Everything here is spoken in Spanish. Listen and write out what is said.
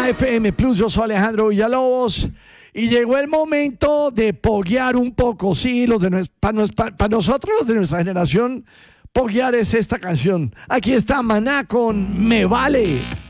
FM Plus. Yo soy Alejandro Villalobos y llegó el momento de poguear un poco. Sí, para nosotros, los de nuestra generación, poguear es esta canción. Aquí está Maná con Me Vale.